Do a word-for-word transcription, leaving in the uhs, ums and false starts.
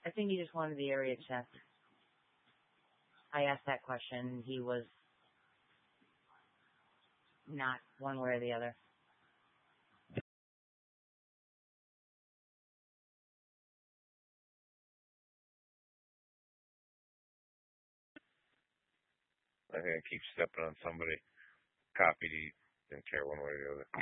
I think he just wanted the area checked. I asked that question. He was not one way or the other. I think I keep stepping on somebody. Copied, he didn't care one way or the other.